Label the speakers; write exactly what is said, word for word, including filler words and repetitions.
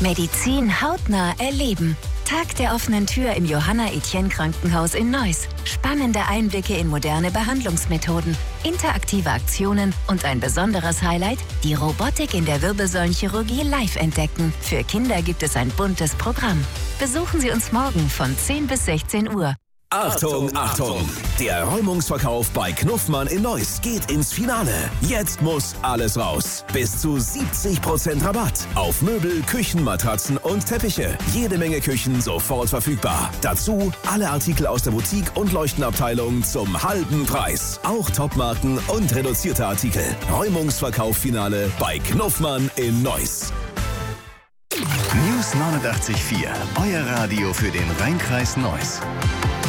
Speaker 1: Medizin hautnah erleben. Tag der offenen Tür im Johanna-Etienne-Krankenhaus in Neuss. Spannende Einblicke in moderne Behandlungsmethoden, interaktive Aktionen und ein besonderes Highlight, die Robotik in der Wirbelsäulenchirurgie live entdecken. Für Kinder gibt es ein buntes Programm. Besuchen Sie uns morgen von zehn bis sechzehn Uhr.
Speaker 2: Achtung, Achtung! Der Räumungsverkauf bei Knuffmann in Neuss geht ins Finale. Jetzt muss alles raus. Bis zu siebzig Prozent Rabatt auf Möbel, Küchen, Matratzen und Teppiche. Jede Menge Küchen sofort verfügbar. Dazu alle Artikel aus der Boutique- und Leuchtenabteilung zum halben Preis. Auch Topmarken und reduzierte Artikel. Räumungsverkauf-Finale bei Knuffmann in Neuss.
Speaker 3: News neunundachtzig Komma vier, euer Radio für den Rheinkreis Neuss.